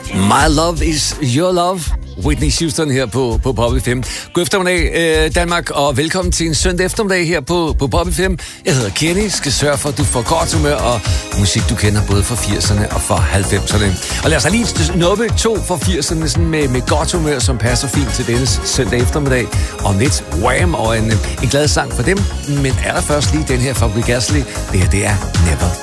My love is your love. Whitney Houston her på Pop FM. God eftermiddag, Danmark, og velkommen til en søndag eftermiddag her på Pop FM. Jeg hedder Kenny, skal sørge for, at du får godt humør og musik, du kender både fra 80'erne og fra 90'erne. Og lad os lige snuppe 2 fra 80'erne sådan med godt humør, som passer fint til denne søndag eftermiddag. Om lidt Wham! Og en glad sang for dem. Men allerførst lige den her fra Rick Astley. Det her, det er Never